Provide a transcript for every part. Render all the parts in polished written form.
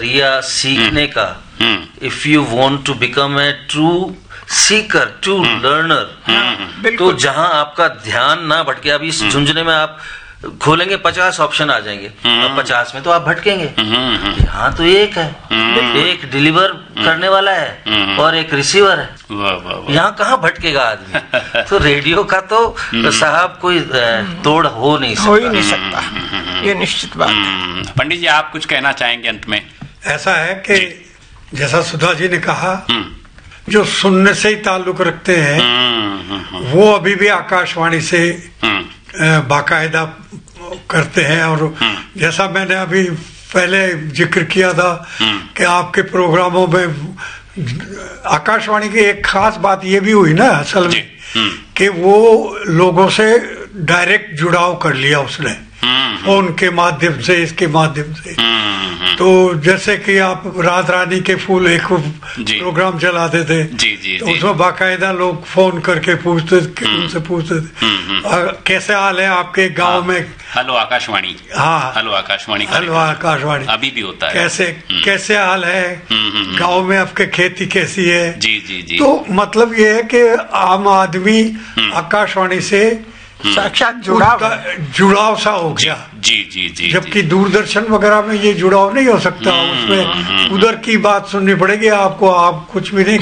जरिया सीखने का, if you want to become a true Sikar, true learner, तो जहां आपका ध्यान ना भटके, अभी इस झुंझुने में आप खोलेंगे 50 ऑप्शन आ जाएंगे, अब 50 में तो आप भटकेंगे। यहाँ तो एक है, एक डिलीवर करने वाला है और एक रिसीवर है, यहाँ कहाँ भटकेगा आदमी। तो रेडियो का तो साहब कोई तोड़ हो नहीं सकता, ये निश्चित बात है। पंडित जी, आप कुछ कहना चाहेंगे अंत में? ऐसा है कि जैसा सुधा जी ने कहा, जो सुनने से ही ताल्लुक रखते हैं वो अभी भी आकाशवाणी से बाकायदा करते हैं। और जैसा मैंने अभी पहले जिक्र किया था कि आपके प्रोग्रामों में आकाशवाणी की एक खास बात ये भी हुई ना असल में, कि वो लोगों से डायरेक्ट जुड़ाव कर लिया उसने, फोन के माध्यम से, इसके माध्यम से। तो जैसे कि आप रात रानी के फूल एक प्रोग्राम चलाते थे, तो उसमें बाकायदा लोग फोन करके उनसे पूछते थे कैसे हाल है आपके गांव में। हेलो आकाशवाणी, हाँ, हेलो आकाशवाणी, हेलो आकाशवाणी अभी भी होता है। कैसे हाल है गांव में, आपके खेती कैसी है। जी। तो मतलब ये है कि आम आदमी आकाशवाणी से साक्षात जुड़ाव सा हो गया। जी। जबकि दूरदर्शन वगैरह में ये जुड़ाव नहीं हो सकता, उसमें उधर की बात सुननी पड़ेगी आपको, आप कुछ भी नहीं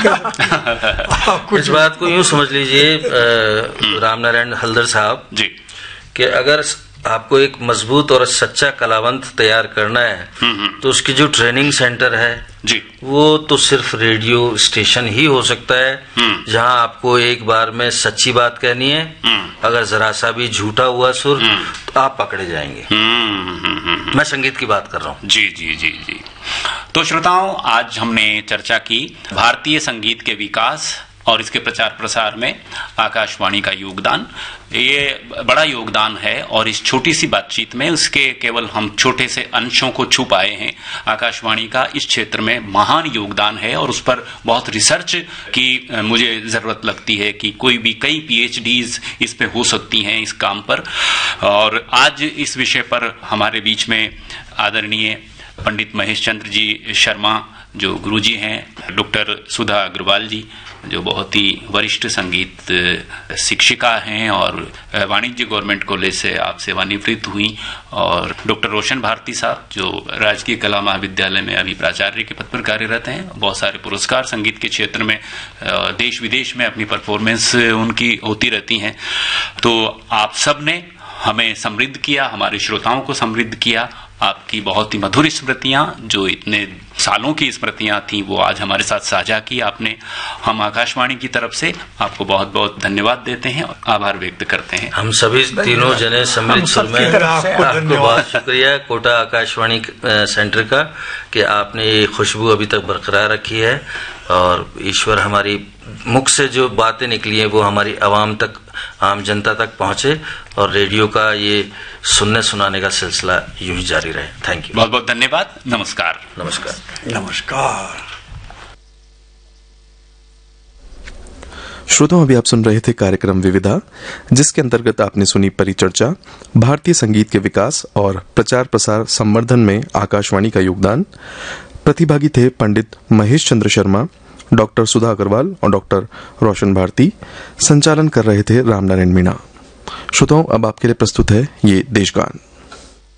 कर। इस बात को यूं समझ लीजिए रामनारायण हल्दर साहब जी, कि अगर आपको एक मजबूत और सच्चा कलावंत तैयार करना है तो उसकी जो ट्रेनिंग सेंटर है जी, वो तो सिर्फ रेडियो स्टेशन ही हो सकता है, जहां आपको एक बार में सच्ची बात कहनी है। अगर जरा सा भी झूठा हुआ सुर तो आप पकड़े जाएंगे। मैं संगीत की बात कर रहा हूँ। जी। तो श्रोताओं, आज हमने चर्चा की भारतीय संगीत के विकास और इसके प्रचार प्रसार में आकाशवाणी का योगदान। ये बड़ा योगदान है और इस छोटी सी बातचीत में उसके केवल हम छोटे से अंशों को छू पाए हैं। आकाशवाणी का इस क्षेत्र में महान योगदान है और उस पर बहुत रिसर्च की मुझे जरूरत लगती है कि कोई भी कई PhDs इस पे हो सकती हैं इस काम पर। और आज इस विषय पर हमारे बीच में आदरणीय पंडित महेश चंद्र जी शर्मा जो गुरुजी हैं, डॉक्टर सुधा अग्रवाल जी जो बहुत ही वरिष्ठ संगीत शिक्षिका हैं और वाणिज्य गवर्नमेंट कॉलेज से आप सेवानिवृत्त हुई, और डॉक्टर रोशन भारती साहब जो राजकीय कला महाविद्यालय में अभी प्राचार्य के पद पर कार्यरत हैं। बहुत सारे पुरस्कार संगीत के क्षेत्र में देश विदेश में अपनी परफॉर्मेंस उनकी होती रहती हैं। तो आप सब ने हमें समृद्ध किया, हमारे श्रोताओं को समृद्ध किया। आपकी बहुत ही मधुर स्मृतियां, जो इतने सालों की स्मृतियां थी, वो आज हमारे साथ साझा की आपने। हम आकाशवाणी की तरफ से आपको बहुत बहुत धन्यवाद देते हैं और आभार व्यक्त करते हैं। हम सभी तीनों जने सम्मिलित सुर में आपको बहुत शुक्रिया कोटा आकाशवाणी सेंटर का कि आपने ये खुशबू अभी तक बरकरार रखी है, और ईश्वर हमारी मुख से जो बातें निकली हैं वो हमारी आवाम तक, आम जनता तक पहुंचे, और रेडियो का ये सुनने सुनाने का सिलसिला यूं ही जारी रहे। थैंक यू, बहुत बहुत धन्यवाद। नमस्कार। श्रोताओं, अभी आप सुन रहे थे कार्यक्रम विविधा, जिसके अंतर्गत आपने सुनी परिचर्चा भारतीय संगीत के विकास और प्रचार प्रसार संवर्धन में आकाशवाणी का योगदान। प्रतिभागी थे पंडित महेश चंद्र शर्मा, डॉक्टर सुधा अग्रवाल और डॉक्टर रोशन भारती। संचालन कर रहे थे रामनारायण मीणा। श्रोताओं, अब आपके लिए प्रस्तुत है ये देशगान।